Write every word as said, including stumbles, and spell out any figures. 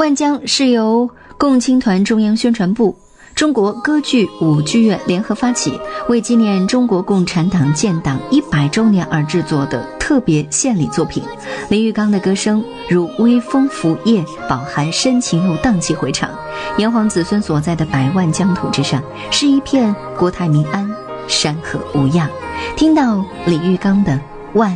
万江是由共青团中央宣传部、中国歌剧舞剧院联合发起，为纪念中国共产党建党一百周年而制作的特别献礼作品。李玉刚的歌声如微风拂叶，饱含深情又荡气回肠。炎黄子孙所在的百万疆土之上，是一片国泰民安，山河无恙。听到李玉刚的